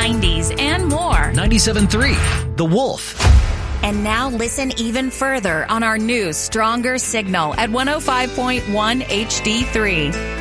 90s, and more. 97.3, The Wolf. And now listen even further on our new Stronger Signal at 105.1 HD3.